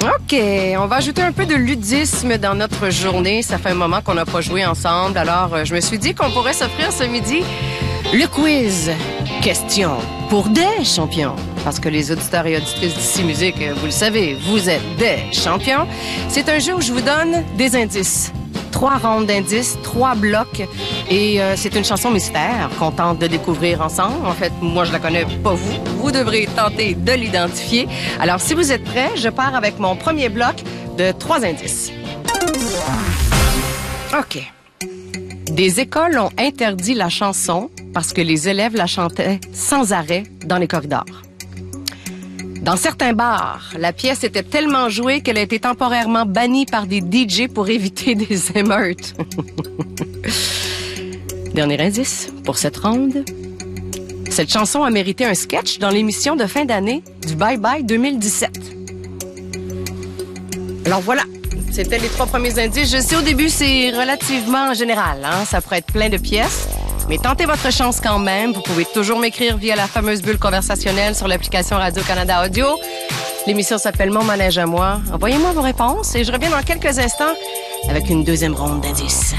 OK, on va ajouter un peu de ludisme dans notre journée. Ça fait un moment qu'on n'a pas joué ensemble, alors je me suis dit qu'on pourrait s'offrir ce midi le quiz. Question pour des champions. Parce que les auditeurs et auditrices d'ici Musique, vous le savez, vous êtes des champions. C'est un jeu où je vous donne des indices. 3 rondes d'indices, 3 blocs. Et c'est une chanson mystère qu'on tente de découvrir ensemble. En fait, moi, je la connais pas vous. Vous devrez tenter de l'identifier. Alors, si vous êtes prêts, je pars avec mon premier bloc de 3 indices. OK. Des écoles ont interdit la chanson parce que les élèves la chantaient sans arrêt dans les corridors. Dans certains bars, la pièce était tellement jouée qu'elle a été temporairement bannie par des DJ pour éviter des émeutes. Dernier indice pour cette ronde. Cette chanson a mérité un sketch dans l'émission de fin d'année du Bye Bye 2017. Alors voilà, c'était les 3 premiers indices. Je sais, au début, c'est relativement général, hein? Ça pourrait être plein de pièces. Mais tentez votre chance quand même. Vous pouvez toujours m'écrire via la fameuse bulle conversationnelle sur l'application Radio-Canada Audio. L'émission s'appelle Mon manège à moi. Envoyez-moi vos réponses et je reviens dans quelques instants avec une deuxième ronde d'indices.